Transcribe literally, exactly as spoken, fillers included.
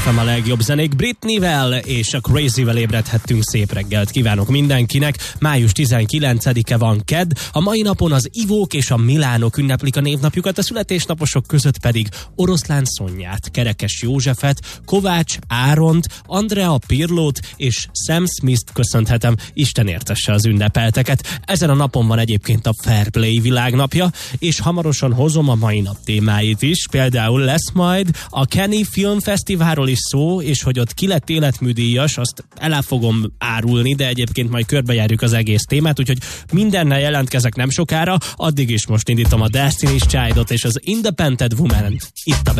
ef em a legjobb zenék. Britneyvel és a Crazyvel ébredhettünk, szép reggelt kívánok mindenkinek. május tizenkilencedike van, kedd. A mai napon az Ivók és a Milánok ünneplik a névnapjukat, a születésnaposok között pedig Oroszlán Szonyát, Kerekes Józsefet, Kovács Áront, Andrea Pirlót és Sam Smith-t köszönhetem. Isten értesse az ünnepelteket. Ezen a napon van egyébként a Fair Play világnapja, és hamarosan hozom a mai nap témáit is. Például lesz majd a Cannes Filmfesztiválról is szó, és hogy ott ki lett életműdíjas, azt el fogom árulni, de egyébként majd körbejárjuk az egész témát, úgyhogy mindennel jelentkezek nem sokára, addig is most indítom a Destiny's Child-ot és az Independent Woman-t itt a